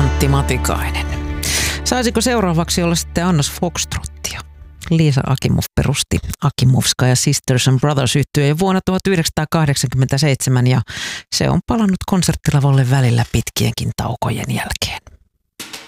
Antti Matikainen. Saisiko seuraavaksi olla sitten Annas Foxtrottia? Liisa Akimov perusti Akimovska Sisters and Brothers -yhtye jo vuonna 1987 ja se on palannut konserttilavalle välillä pitkienkin taukojen jälkeen.